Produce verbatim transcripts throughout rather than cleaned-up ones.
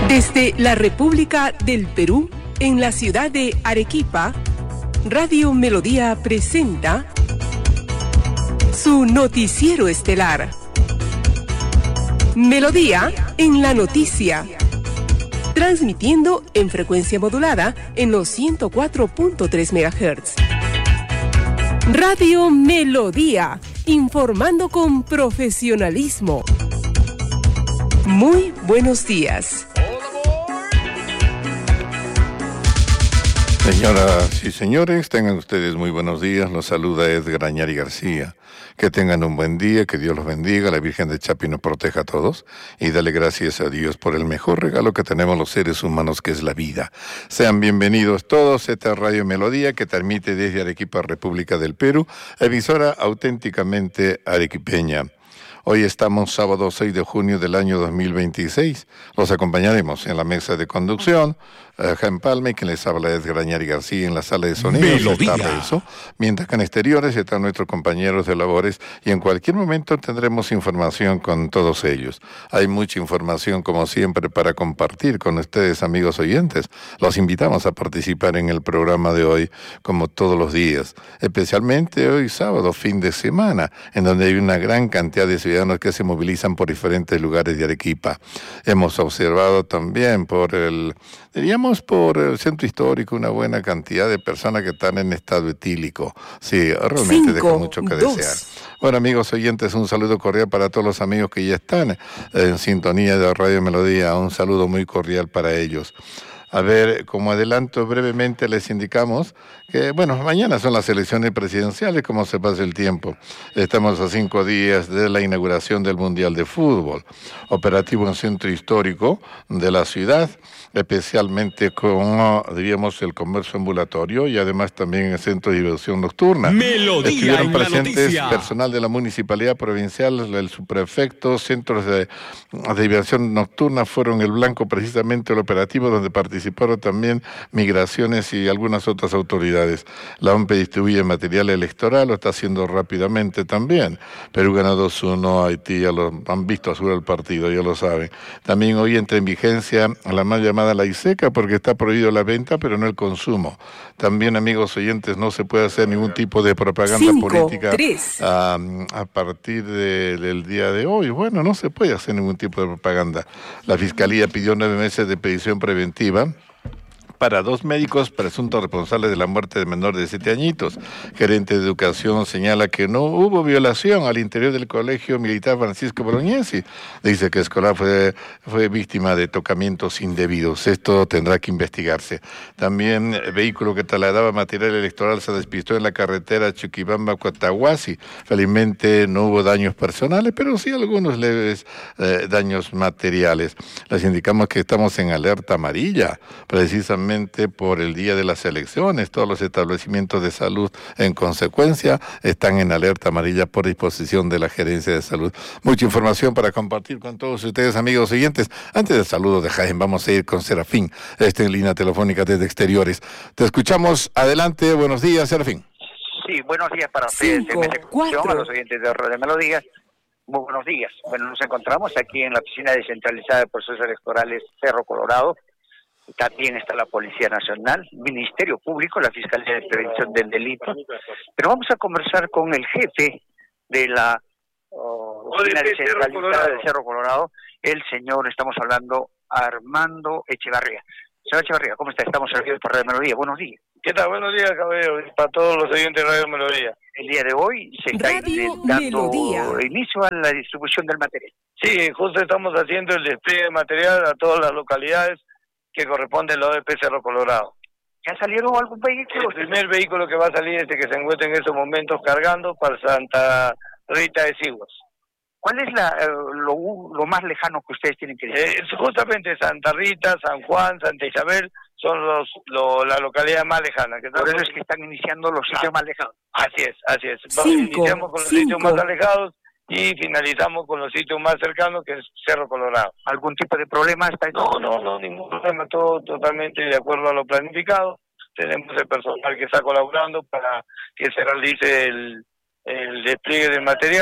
Desde la República del Perú, en la ciudad de Arequipa, Radio Melodía presenta su noticiero estelar. Melodía en la noticia. Transmitiendo en frecuencia modulada en los ciento cuatro punto tres megahertz. Radio Melodía, informando con profesionalismo. Muy buenos días. Señoras y señores, tengan ustedes muy buenos días. Los saluda Edgar Añari García. Que tengan un buen día, que Dios los bendiga, la Virgen de Chapi nos proteja a todos y dale gracias a Dios por el mejor regalo que tenemos los seres humanos, que es la vida. Sean bienvenidos todos a esta Radio Melodía que transmite desde Arequipa, República del Perú, emisora auténticamente arequipeña. Hoy estamos sábado seis de junio del año dos mil veintiséis. Los acompañaremos en la mesa de conducción, uh, Jaime Palme, quien les habla Edgar Añari García, en la sala de sonidos está Rezo, mientras que en exteriores están nuestros compañeros de labores y en cualquier momento tendremos información con todos ellos. Hay mucha información, como siempre, para compartir con ustedes, amigos oyentes. Los invitamos a participar en el programa de hoy, como todos los días, especialmente hoy sábado, fin de semana, en donde hay una gran cantidad de ciudadanos que se movilizan por diferentes lugares de Arequipa. Hemos observado también por el, diríamos por el centro histórico, una buena cantidad de personas que están en estado etílico. Sí, realmente Cinco, deja mucho que dos. desear. Bueno, amigos oyentes, un saludo cordial para todos los amigos que ya están en sintonía de Radio Melodía. Un saludo muy cordial para ellos. A ver, como adelanto brevemente, les indicamos que, bueno, mañana son las elecciones presidenciales, como se pasa el tiempo. Estamos a cinco días de la inauguración del Mundial de Fútbol. Operativo en centro histórico de la ciudad, especialmente con, diríamos, el comercio ambulatorio y además también el centro de diversión nocturna. Melodía. Estuvieron presentes personal de la Municipalidad Provincial, el subprefecto, centros de, de diversión nocturna fueron el blanco precisamente del operativo, donde participaron Participaron también Migraciones y algunas otras autoridades. La O M P E distribuye material electoral, lo está haciendo rápidamente también. Perú ganó dos uno, Haití ya lo han visto azul el partido, ya lo saben. También hoy entra en vigencia la mal llamada ley seca, porque está prohibido la venta, pero no el consumo. También, amigos oyentes, no se puede hacer ningún tipo de propaganda Cinco, política a, a partir de, del día de hoy. Bueno, no se puede hacer ningún tipo de propaganda. La Fiscalía pidió nueve meses de prisión preventiva para dos médicos presuntos responsables de la muerte de menor de siete añitos. Gerente de Educación señala que no hubo violación al interior del Colegio Militar Francisco Bolognesi. Dice que el escolar fue, fue víctima de tocamientos indebidos. Esto tendrá que investigarse. También el vehículo que trasladaba material electoral se despistó en la carretera Chuquibamba-Cotahuasi. Felizmente no hubo daños personales, pero sí algunos leves eh, daños materiales. Les indicamos que estamos en alerta amarilla, precisamente por el día de las elecciones. Todos los establecimientos de salud, en consecuencia, están en alerta amarilla por disposición de la Gerencia de Salud. Mucha información para compartir con todos ustedes, amigos oyentes. Antes del saludo de Jaime, vamos a ir con Serafín, este en línea telefónica desde exteriores. Te escuchamos. Adelante. Buenos días, Serafín. Sí, buenos días para ustedes, a los oyentes de Radio Melodía. Muy buenos días. Bueno, nos encontramos aquí en la Oficina Descentralizada de Procesos Electorales Cerro Colorado. También está la Policía Nacional, Ministerio Público, la Fiscalía de Prevención del Delito. Pero vamos a conversar con el jefe de la uh, Oficina Descentralizada de Cerro Colorado, el señor, estamos hablando, Armando Echevarría. Señor Echevarría, ¿cómo está? Estamos aquí por Radio Melodía. Buenos días. ¿Qué tal? Buenos días, caballero, y para todos los oyentes de Radio Melodía. El día de hoy se está Radio dando Melodía. inicio a la distribución del material. Sí, justo estamos haciendo el despliegue de material a todas las localidades que corresponde a la O E P Cerro Colorado. ¿Ya salieron algún vehículo? El primer vehículo que va a salir es el que se encuentra en estos momentos cargando para Santa Rita de Siguas. ¿Cuál es la, eh, lo, lo más lejano que ustedes tienen que decir? Eh, justamente Santa Rita, San Juan, Santa Isabel son los lo, la localidad más lejana. Que Por eso es que están iniciando los sitios ah, más lejanos. Así es, así es. Cinco, Iniciamos con los cinco. sitios más alejados y finalizamos con los sitios más cercanos, que es Cerro Colorado. ¿Algún tipo de problema está? No, no, no, ningún problema, todo totalmente de acuerdo a lo planificado. Tenemos el personal que está colaborando para que se realice el, el despliegue del material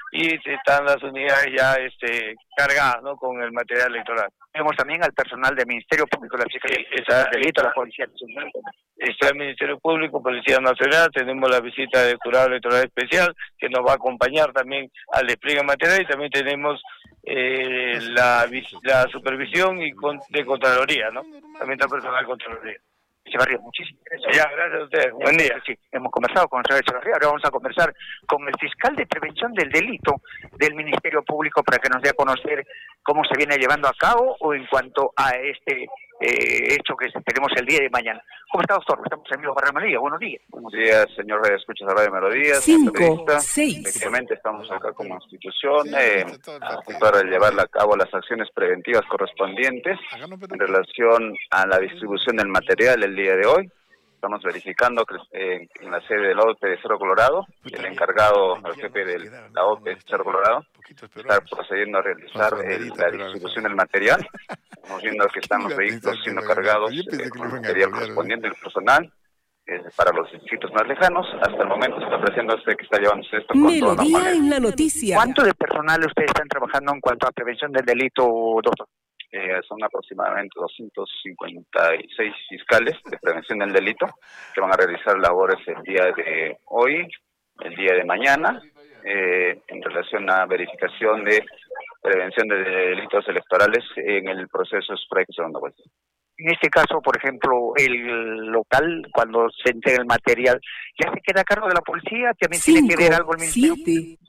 y están las unidades ya este, cargadas, ¿no?, con el material electoral. Tenemos también al personal del Ministerio Público, la Fiscalía de Delito, la Policía Nacional. Está el Ministerio Público, Policía Nacional, tenemos la visita del Jurado Electoral Especial, que nos va a acompañar también al despliegue material, y también tenemos eh, la, la supervisión y con, de Contraloría, ¿no? También está personal de Contraloría. Echevarría, muchísimas gracias. Ya, gracias a ustedes. Buen día. Sí, hemos conversado con el señor Echevarría, ahora vamos a conversar con el fiscal de prevención del delito del Ministerio Público para que nos dé a conocer cómo se viene llevando a cabo o en cuanto a este eh, hecho que tenemos el día de mañana. ¿Cómo está, doctor? Estamos amigos de Radio Melodía. Buenos días. Buenos días, señor Radio Escuchas de Radio Melodía. Cinco, seis. Efectivamente, estamos acá como institución eh, para llevar a cabo las acciones preventivas correspondientes en relación a la distribución del material el día de hoy. Estamos verificando que eh, en la sede de la O P de Cerro Colorado, el encargado, el jefe de la O P de Cerro Colorado, está procediendo a realizar el, la distribución del material. Estamos viendo que están los vehículos siendo cargados eh, con el material correspondiente, el personal, eh, para los distritos más lejanos. Hasta el momento se está apreciando que está llevándose esto con Melodía toda normalidad. en la noticia. ¿Cuánto de personal ustedes están trabajando en cuanto a prevención del delito, doctor? Eh, son aproximadamente doscientos cincuenta y seis fiscales de prevención del delito que van a realizar labores el día de hoy, el día de mañana, eh, en relación a verificación de prevención de delitos electorales en el proceso spray que se da vuelta. En este caso, por ejemplo, el local, cuando se entrega el material, ¿ya se queda a cargo de la policía? ¿También Cinco, tiene que ver algo el Ministerio? siete.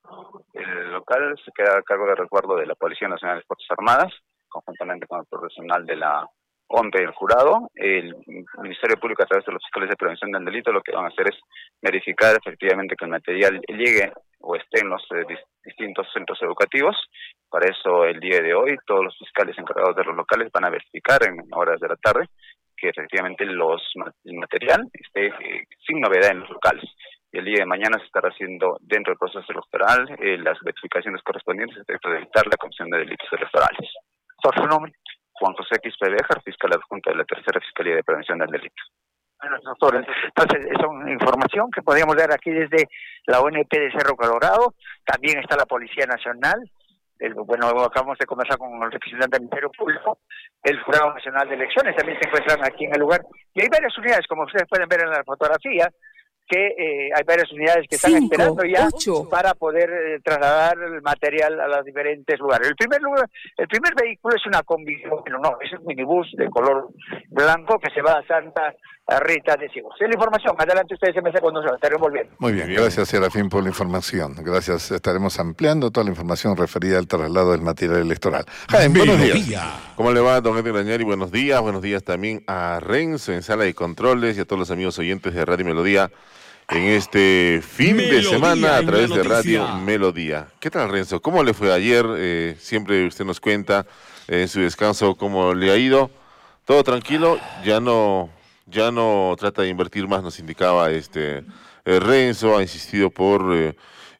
El local se queda a cargo de resguardo de la Policía Nacional de Fuerzas Armadas, conjuntamente con el profesional de la O M P y el jurado. El Ministerio Público, a través de los fiscales de prevención del delito, lo que van a hacer es verificar efectivamente que el material llegue o esté en los eh, distintos centros educativos. Para eso, el día de hoy, todos los fiscales encargados de los locales van a verificar en horas de la tarde que efectivamente los el material esté eh, sin novedad en los locales. Y el día de mañana se estará haciendo, dentro del proceso electoral, eh, las verificaciones correspondientes para evitar la comisión de delitos electorales. ¿Por su nombre? Juan José X. Bejar, fiscal adjunto de la Tercera Fiscalía de Prevención del Delito. Bueno, doctor, entonces es una información que podríamos dar aquí desde la O N P de Cerro Colorado. También está la Policía Nacional. El, bueno, acabamos de conversar con el representante del Ministerio Público. El Jurado Nacional de Elecciones también se encuentran aquí en el lugar. Y hay varias unidades, como ustedes pueden ver en la fotografía, que eh, hay varias unidades que están Cinco, esperando ya ocho. para poder eh, trasladar el material a los diferentes lugares. El primer lugar, el primer vehículo es una combi, bueno, no, es un minibús de color blanco que se va a Santa Rita de Ciegos. Es la información. Adelante ustedes, M S con nosotros, estaremos volviendo. Muy bien, gracias Serafín por la información. Gracias, estaremos ampliando toda la información referida al traslado del material electoral. Jaime, buenos días. ¿Cómo le va, don Edgar Grañari? Buenos días. Buenos días también a Renzo en Sala de Controles y a todos los amigos oyentes de Radio Melodía en este fin Melodía de semana a través de Radio Melodía. ¿Qué tal, Renzo? ¿Cómo le fue ayer? Eh, siempre usted nos cuenta en eh, su descanso cómo le ha ido. ¿Todo tranquilo? Ya no... Ya no trata de invertir más, nos indicaba este eh, Renzo, ha insistido por eh,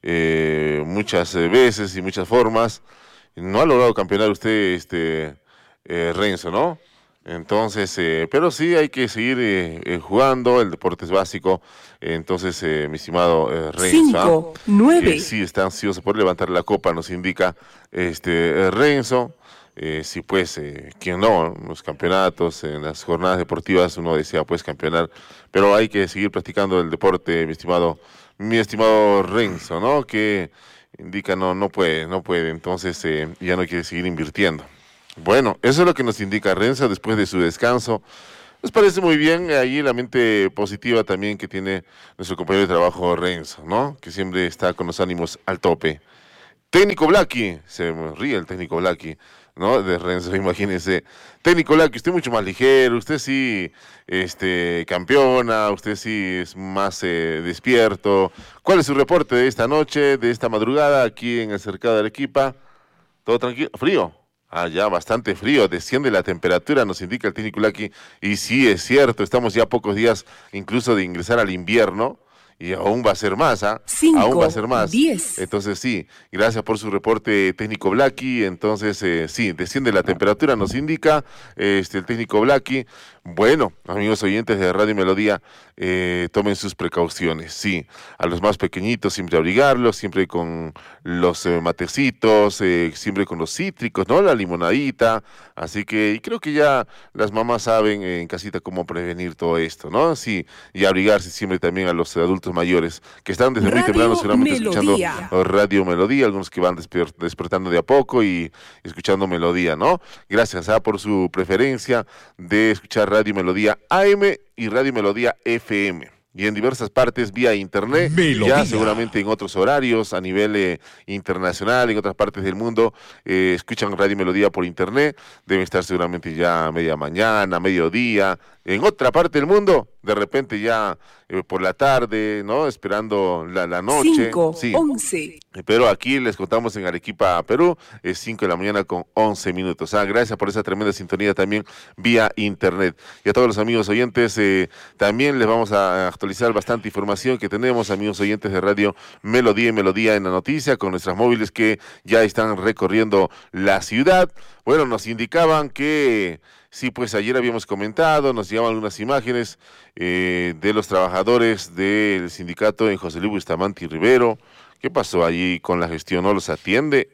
eh, muchas veces y muchas formas. No ha logrado campeonar usted, este eh, Renzo, ¿no? Entonces, eh, pero sí hay que seguir eh, eh, jugando, el deporte es básico. Entonces, eh, mi estimado eh, Renzo, Cinco, ¿ah? nueve. Eh, sí está ansioso por levantar la copa, nos indica este eh, Renzo. Eh, sí, pues, eh, ¿quién no? En los campeonatos, en las jornadas deportivas uno desea, pues, campeonar, pero hay que seguir practicando el deporte, mi estimado, mi estimado Renzo, ¿no? Que indica no, no puede, no puede, entonces eh, ya no quiere seguir invirtiendo. Bueno, eso es lo que nos indica Renzo después de su descanso. Nos parece muy bien, ahí la mente positiva también que tiene nuestro compañero de trabajo Renzo, ¿no? Que siempre está con los ánimos al tope. Técnico Blacky, se ríe el técnico Blacky, ¿no? De Renzo, imagínense. Técnico Blacky, usted mucho más ligero, usted sí este, campeona, usted sí es más eh, despierto. ¿Cuál es su reporte de esta noche, de esta madrugada, aquí en el cercado de Arequipa? ¿Todo tranquilo? ¿Frío? Ah, ya, bastante frío, desciende la temperatura, nos indica el técnico Blacky, y sí, es cierto, estamos ya a pocos días incluso de ingresar al invierno, y aún va a ser más, ¿ah? Cinco, aún va a ser más. diez. Entonces sí, gracias por su reporte técnico Blacky. Entonces eh, sí, desciende la temperatura, nos indica este el técnico Blacky. Bueno, amigos oyentes de Radio Melodía, eh, tomen sus precauciones, sí, a los más pequeñitos siempre abrigarlos, siempre con los eh, matecitos, eh, siempre con los cítricos, ¿no? La limonadita, así que y creo que ya las mamás saben eh, en casita cómo prevenir todo esto, ¿no? Sí, y abrigarse siempre también a los adultos mayores que están desde muy temprano seguramente Melodía. escuchando Radio Melodía, algunos que van desper despertando de a poco y escuchando Melodía, ¿no? Gracias ah, por su preferencia de escuchar Radio Melodía A M y Radio Melodía F M. Y en diversas partes vía internet, Melodía. Ya seguramente en otros horarios a nivel eh, internacional, en otras partes del mundo, eh, escuchan Radio Melodía por internet, deben estar seguramente ya a media mañana, mediodía, en otra parte del mundo, de repente ya eh, por la tarde, ¿no? Esperando la, la noche. Cinco, sí. once. Pero aquí les contamos en Arequipa, Perú, es cinco de la mañana con once minutos. Ah, gracias por esa tremenda sintonía también vía internet. Y a todos los amigos oyentes, eh, también les vamos a actualizar bastante información que tenemos, amigos oyentes de Radio Melodía y Melodía en la Noticia, con nuestras móviles que ya están recorriendo la ciudad. Bueno, nos indicaban que... Sí, pues ayer habíamos comentado, nos llegaban algunas imágenes eh, de los trabajadores del sindicato en José Luis Bustamante y Rivero. ¿Qué pasó allí con la gestión? ¿No los atiende?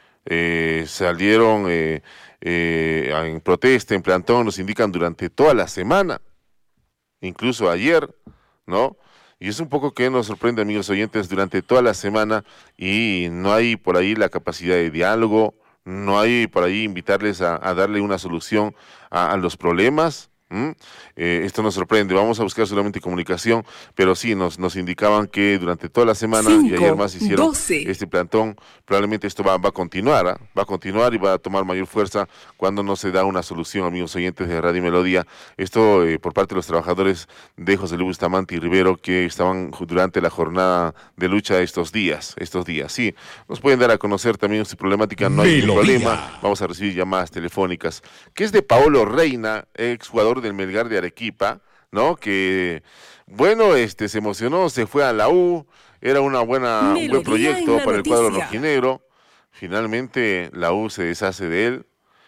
Eh, salieron eh, eh, en protesta, en plantón, nos indican durante toda la semana, incluso ayer, ¿no? Y es un poco que nos sorprende, amigos oyentes, durante toda la semana y no hay por ahí la capacidad de diálogo, no hay por ahí invitarles a, a darle una solución a, a los problemas. ¿Mm? Eh, esto nos sorprende, vamos a buscar solamente comunicación, pero sí, nos, nos indicaban que durante toda la semana Cinco, y ayer más hicieron doce. Este plantón, probablemente esto va, va a continuar, ¿eh? va a continuar y va a tomar mayor fuerza cuando no se da una solución, amigos oyentes de Radio Melodía. Esto eh, por parte de los trabajadores de José Luis Bustamante y Rivero que estaban durante la jornada de lucha estos días, estos días, sí, nos pueden dar a conocer también su problemática, no hay ningún problema, vamos a recibir llamadas telefónicas, que es de Paolo Reina, ex jugador del Melgar de Arequipa, ¿no? Que, bueno, este se emocionó, se fue a la U, era una buena, un buen proyecto para el cuadro rojinegro. Finalmente la U se deshace de él.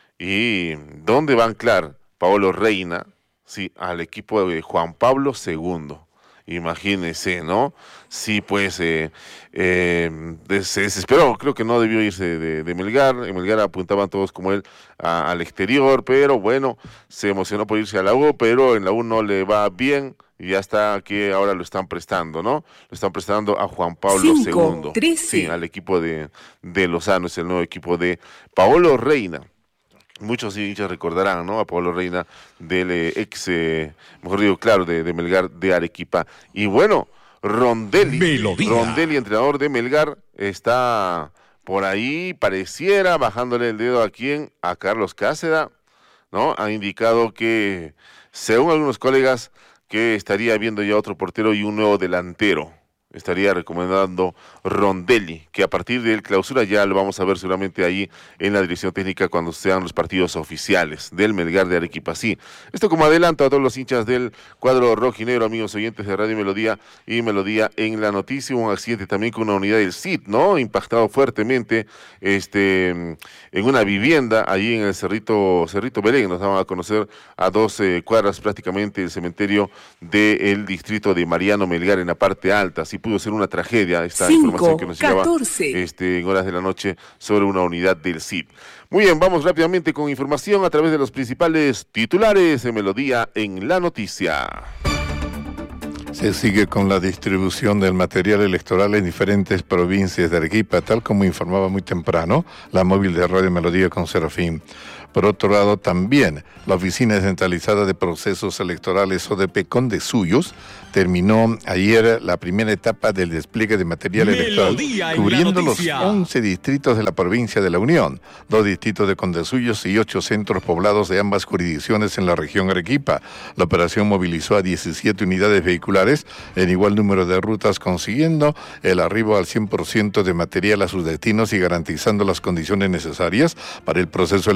¿Y dónde va a anclar Paolo Reina? Sí, al equipo de Juan Pablo segundo. Imagínese, ¿no? Sí, pues eh, eh, se desesperó, creo que no debió irse de, de Melgar, en Melgar apuntaban todos como él a, al exterior, pero bueno, se emocionó por irse a la U, pero en la U no le va bien y ya está que ahora lo están prestando, ¿no? Lo están prestando a Juan Pablo segundo, sí, al equipo de, de Lozano, es el nuevo equipo de Paolo Reina. Muchos hinchas recordarán, ¿no? A Paolo Reina del eh, ex, eh, mejor digo, claro, de, de Melgar de Arequipa. Y bueno, Rondelli, Melodía. Rondelli, entrenador de Melgar, está por ahí, pareciera, bajándole el dedo a quién, a Carlos Cáceda, ¿no? Ha indicado que, según algunos colegas, que estaría viendo ya otro portero y un nuevo delantero. Estaría recomendando Rondelli, que a partir del clausura ya lo vamos a ver seguramente ahí en la dirección técnica cuando sean los partidos oficiales del Melgar de Arequipa. Sí, esto como adelanto a todos los hinchas del cuadro rojinegro, amigos oyentes de Radio Melodía y Melodía en la Noticia. Un accidente también con una unidad del C I D, ¿no? Impactado fuertemente este, en una vivienda allí en el Cerrito, Cerrito Belén. Nos daban a conocer a dos eh, cuadras prácticamente el cementerio del distrito de Mariano Melgar en la parte alta. Así pudo ser una tragedia esta Cinco, información que nos llegaba este, en horas de la noche sobre una unidad del C I D. Muy bien, vamos rápidamente con información a través de los principales titulares de Melodía en la Noticia. Se sigue con la distribución del material electoral en diferentes provincias de Arequipa, tal como informaba muy temprano la móvil de Radio Melodía con Serafín. Por otro lado, también la Oficina Descentralizada de Procesos Electorales O D P Condesuyos terminó ayer la primera etapa del despliegue de material electoral, cubriendo los once distritos de la provincia de La Unión, dos distritos de Condesuyos y ocho centros poblados de ambas jurisdicciones en la región Arequipa. La operación movilizó a diecisiete unidades vehiculares en igual número de rutas, consiguiendo el arribo al cien por ciento de material a sus destinos y garantizando las condiciones necesarias para el proceso electoral de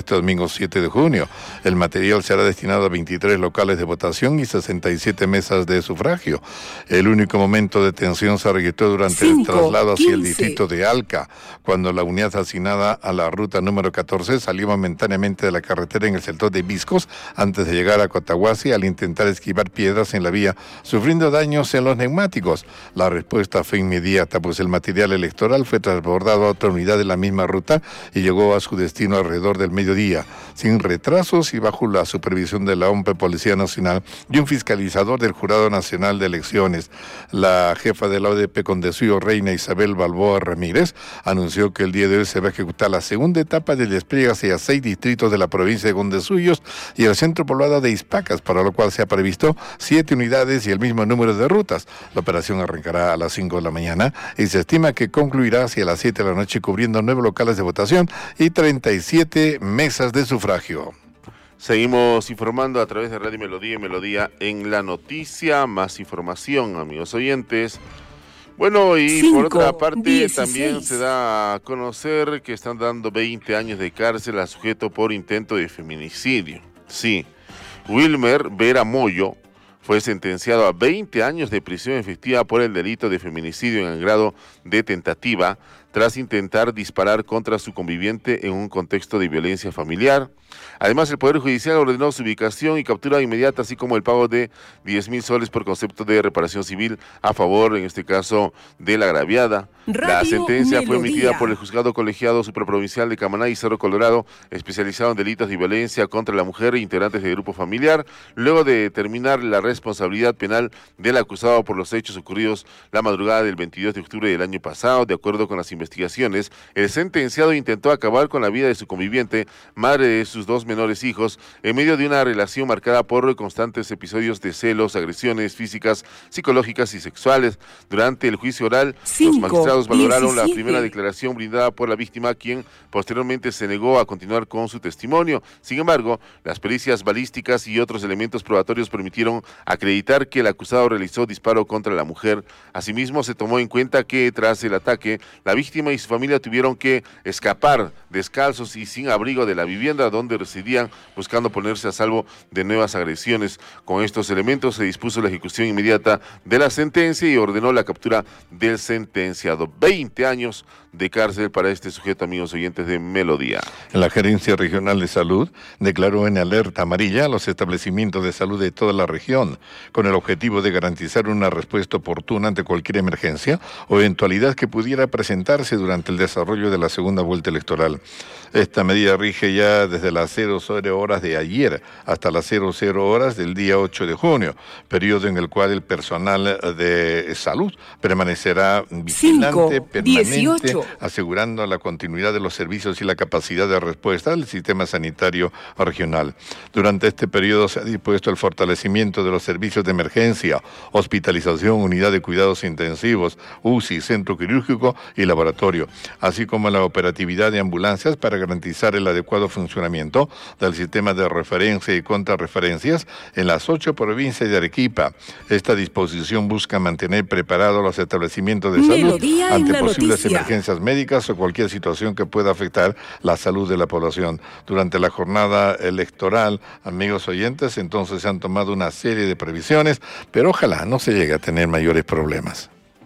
este domingo siete de junio. El material será destinado a veintitrés locales de votación y sesenta y siete mesas de sufragio. El único momento de tensión se registró durante cinco, el traslado hacia quince. El distrito de Alca, cuando la unidad asignada a la ruta número catorce salió momentáneamente de la carretera en el sector de Viscos antes de llegar a Cotahuasi al intentar esquivar piedras en la vía, sufriendo daños en los neumáticos. La respuesta fue inmediata, pues el material electoral fue transbordado a otra unidad de la misma ruta y llegó a su destino alrededor del mediodía, sin retrasos y bajo la supervisión de la O M P E, Policía Nacional y un fiscalizador del Jurado Nacional de Elecciones. La jefa de la O D P Condesuyo, Reina Isabel Balboa Ramírez, anunció que el día de hoy se va a ejecutar la segunda etapa del despliegue hacia seis distritos de la provincia de Condesuyos y el centro poblado de Ispacas, para lo cual se ha previsto siete unidades y el mismo número de rutas. La operación arrancará a las cinco de la mañana y se estima que concluirá hacia las siete de la noche, cubriendo nueve locales de votación y treinta y siete mesas de sufragio. Seguimos informando a través de Radio Melodía y Melodía en la Noticia. Más información, amigos oyentes. Bueno, y cinco, por otra parte dieciséis. También se da a conocer que están dando veinte años de cárcel a sujeto por intento de feminicidio. Sí, Wilmer Vera Moyo fue sentenciado a veinte años de prisión efectiva por el delito de feminicidio en el grado de tentativa, tras intentar disparar contra su conviviente en un contexto de violencia familiar. Además, el Poder Judicial ordenó su ubicación y captura inmediata, así como el pago de diez mil soles por concepto de reparación civil a favor, en este caso, de la agraviada. Radio la sentencia Melodía. Fue emitida por el Juzgado Colegiado Supraprovincial de Camaná y Cerro Colorado, especializado en delitos de violencia contra la mujer e integrantes del grupo familiar, luego de determinar la responsabilidad penal del acusado por los hechos ocurridos la madrugada del veintidós de octubre del año pasado. De acuerdo con las investigaciones, el sentenciado intentó acabar con la vida de su conviviente, madre de sus dos menores hijos, en medio de una relación marcada por constantes episodios de celos, agresiones físicas, psicológicas y sexuales. Durante el juicio oral, cinco, los magistrados valoraron diecisiete. La primera declaración brindada por la víctima, quien posteriormente se negó a continuar con su testimonio. Sin embargo, las pericias balísticas y otros elementos probatorios permitieron acreditar que el acusado realizó disparo contra la mujer. Asimismo, se tomó en cuenta que tras el ataque, la víctima y su familia tuvieron que escapar descalzos y sin abrigo de la vivienda donde residían, buscando ponerse a salvo de nuevas agresiones. Con estos elementos se dispuso la ejecución inmediata de la sentencia y ordenó la captura del sentenciado. veinte años de cárcel para este sujeto, amigos oyentes de Melodía. La Gerencia Regional de Salud declaró en alerta amarilla a los establecimientos de salud de toda la región, con el objetivo de garantizar una respuesta oportuna ante cualquier emergencia o eventualidad que pudiera presentarse durante el desarrollo de la segunda vuelta electoral. Esta medida rige ya desde las cero horas de ayer hasta las cero horas del día ocho de junio, periodo en el cual el personal de salud permanecerá vigilante, cinco, permanente, dieciocho. Asegurando la continuidad de los servicios y la capacidad de respuesta del sistema sanitario regional. Durante este periodo se ha dispuesto el fortalecimiento de los servicios de emergencia, hospitalización, unidad de cuidados intensivos, U C I, centro quirúrgico y laboratorio, así como la operatividad de ambulancias para garantizar el adecuado funcionamiento del sistema de referencia y contrarreferencias en las ocho provincias de Arequipa. Esta disposición busca mantener preparados los establecimientos de salud Melodía ante posibles noticia. emergencias médicas o cualquier situación que pueda afectar la salud de la población. Durante la jornada electoral, amigos oyentes, entonces se han tomado una serie de previsiones, pero ojalá no se llegue a tener mayores problemas.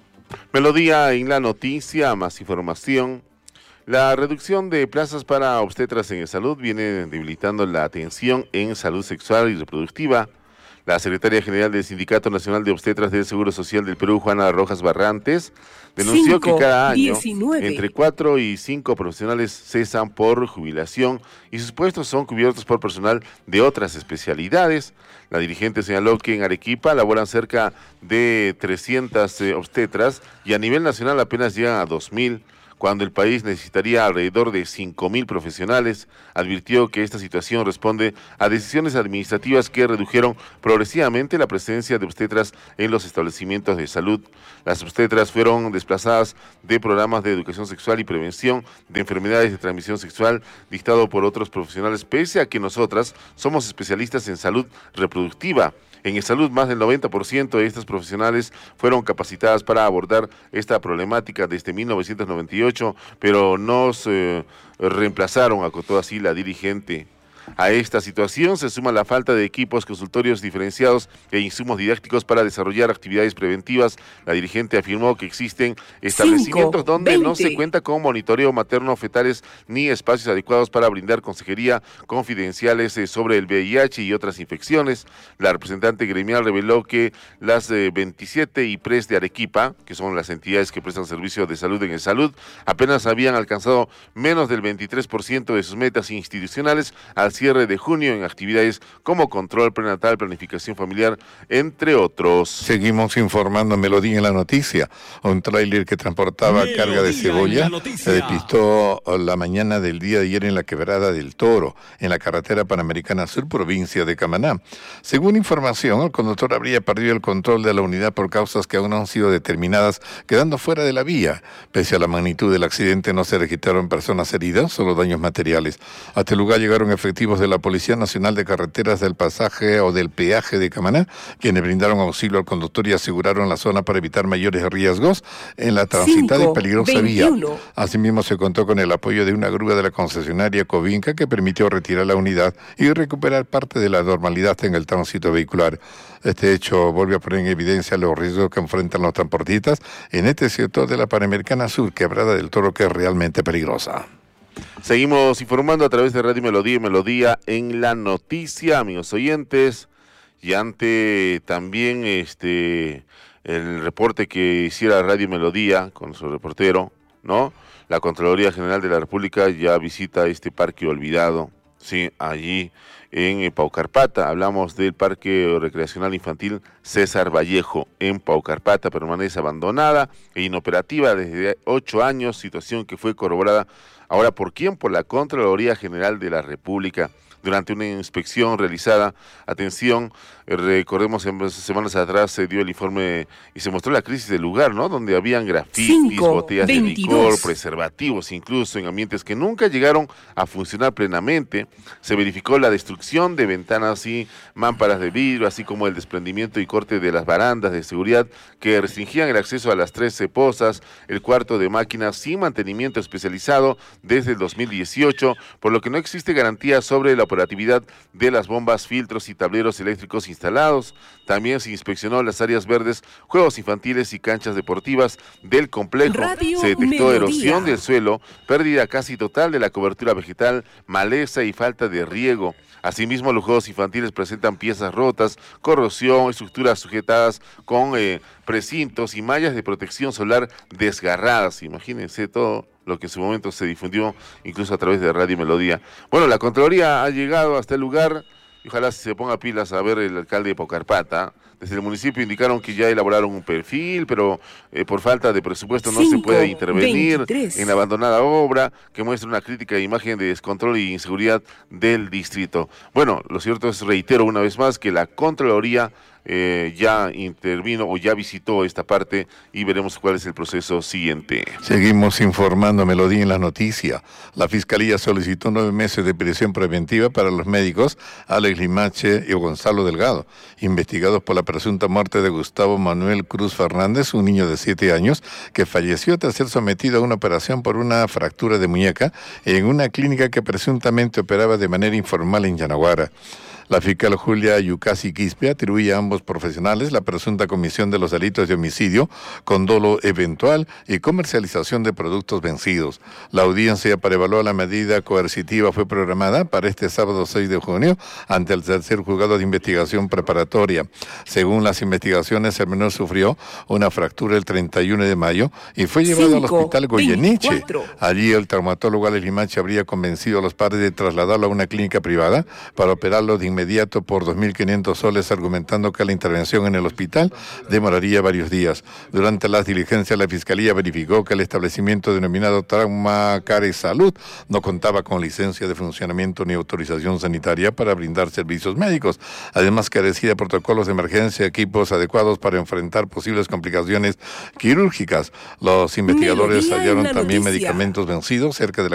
Melodía en la Noticia, más información. La reducción de plazas para obstetras en salud viene debilitando la atención en salud sexual y reproductiva. La secretaria general del Sindicato Nacional de Obstetras del Seguro Social del Perú, Juana Rojas Barrantes, denunció cinco, que cada año diecinueve. Entre cuatro y cinco profesionales cesan por jubilación y sus puestos son cubiertos por personal de otras especialidades. La dirigente señaló que en Arequipa laboran cerca de trescientas eh, obstetras y a nivel nacional apenas llegan a dos mil. Cuando el país necesitaría alrededor de cinco mil profesionales. Advirtió que esta situación responde a decisiones administrativas que redujeron progresivamente la presencia de obstetras en los establecimientos de salud. Las obstetras fueron desplazadas de programas de educación sexual y prevención de enfermedades de transmisión sexual dictado por otros profesionales, pese a que nosotras somos especialistas en salud reproductiva. En salud, más del noventa por ciento de estas profesionales fueron capacitadas para abordar esta problemática desde mil novecientos noventa y ocho, pero no se reemplazaron, acotó así la dirigente. A esta situación se suma la falta de equipos consultorios diferenciados e insumos didácticos para desarrollar actividades preventivas. La dirigente afirmó que existen establecimientos Cinco, donde veinte. No se cuenta con monitoreo materno-fetales ni espacios adecuados para brindar consejería confidenciales sobre el V I H y otras infecciones. La representante gremial reveló que las eh, veintisiete I P R E S de Arequipa, que son las entidades que prestan servicios de salud en el salud, apenas habían alcanzado menos del veintitrés por ciento de sus metas institucionales al cierre de junio en actividades como control prenatal, planificación familiar, entre otros. Seguimos informando Melodía en la noticia. Un tráiler que transportaba Melodía carga de cebolla se despistó la mañana del día de ayer en la Quebrada del Toro, en la carretera Panamericana Sur, provincia de Camaná. Según información, el conductor habría perdido el control de la unidad por causas que aún no han sido determinadas, quedando fuera de la vía. Pese a la magnitud del accidente, no se registraron personas heridas, solo daños materiales. Hasta el lugar llegaron efectivos de la Policía Nacional de Carreteras del Pasaje o del Peaje de Camaná, quienes brindaron auxilio al conductor y aseguraron la zona para evitar mayores riesgos en la transitada Cinco, y peligrosa veintiuno. Vía. Asimismo, se contó con el apoyo de una grúa de la concesionaria Covinca que permitió retirar la unidad y recuperar parte de la normalidad en el tránsito vehicular. Este hecho vuelve a poner en evidencia los riesgos que enfrentan los transportistas en este sector de la Panamericana Sur, Quebrada del Toro, que es realmente peligrosa. Seguimos informando a través de Radio Melodía y Melodía en la noticia, amigos oyentes, y ante también este el reporte que hiciera Radio Melodía con su reportero, ¿no? La Contraloría General de la República ya visita este parque olvidado, sí, allí en Paucarpata. Hablamos del Parque Recreacional Infantil César Vallejo en Paucarpata, permanece abandonada e inoperativa desde ocho años, situación que fue corroborada ahora por quién, por la Contraloría General de la República. Durante una inspección realizada, atención, recordemos en semanas atrás se dio el informe y se mostró la crisis del lugar, ¿no? Donde habían grafitis, Cinco, botellas veintidós. De licor, preservativos, incluso en ambientes que nunca llegaron a funcionar plenamente. Se verificó la destrucción de ventanas y mámparas de vidrio, así como el desprendimiento y corte de las barandas de seguridad que restringían el acceso a las trece pozas, el cuarto de máquinas sin mantenimiento especializado desde el dos mil dieciocho, por lo que no existe garantía sobre la operatividad de las bombas, filtros y tableros eléctricos instalados. También se inspeccionó las áreas verdes, juegos infantiles y canchas deportivas del complejo. Radio se detectó Melodía. Erosión del suelo, pérdida casi total de la cobertura vegetal, maleza y falta de riego. Asimismo, los juegos infantiles presentan piezas rotas, corrosión, estructuras sujetadas con eh, precintos y mallas de protección solar desgarradas. Imagínense todo lo que en su momento se difundió incluso a través de Radio Melodía. Bueno, la Contraloría ha llegado hasta el lugar y ojalá se ponga pilas a ver el alcalde de Paucarpata. Desde el municipio indicaron que ya elaboraron un perfil, pero eh, por falta de presupuesto no Cinco, se puede intervenir veintitrés. En la abandonada obra, que muestra una crítica imagen de descontrol y inseguridad del distrito. Bueno, lo cierto es, reitero una vez más, que la Contraloría Eh, ya intervino o ya visitó esta parte y veremos cuál es el proceso siguiente. Seguimos informando Melodía en la noticia. La Fiscalía solicitó nueve meses de prisión preventiva para los médicos Alex Limache y Gonzalo Delgado, investigados por la presunta muerte de Gustavo Manuel Cruz Fernández, un niño de siete años que falleció tras ser sometido a una operación por una fractura de muñeca en una clínica que presuntamente operaba de manera informal en Yanaguara. La fiscal Julia Yucasi Quispe atribuye a ambos profesionales la presunta comisión de los delitos de homicidio con dolo eventual y comercialización de productos vencidos. La audiencia para evaluar la medida coercitiva fue programada para este sábado seis de junio ante el tercer juzgado de investigación preparatoria. Según las investigaciones, el menor sufrió una fractura el treinta y uno de mayo y fue llevado Cinco, al hospital Goyeneche. veinticuatro. Allí el traumatólogo Alex Limache habría convencido a los padres de trasladarlo a una clínica privada para operarlo de inmediato por dos mil quinientos soles, argumentando que la intervención en el hospital demoraría varios días. Durante las diligencias, la Fiscalía verificó que el establecimiento denominado Trauma Care Salud no contaba con licencia de funcionamiento ni autorización sanitaria para brindar servicios médicos. Además, carecía de protocolos de emergencia, equipos adecuados para enfrentar posibles complicaciones quirúrgicas. Los investigadores hallaron también medicamentos vencidos cerca de la